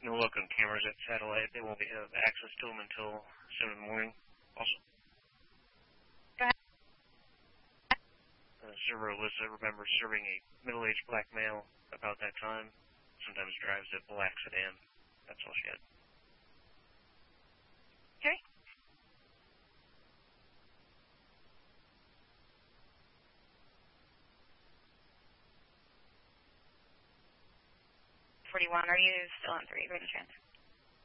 no luck on cameras at Satellite. They won't have access to them until 7 in the morning. Also, Go ahead. Server Alyssa remembers serving a middle-aged black male about that time. Sometimes drives a black sedan. That's all she had. Okay. Are you still on 3, Raven Chance?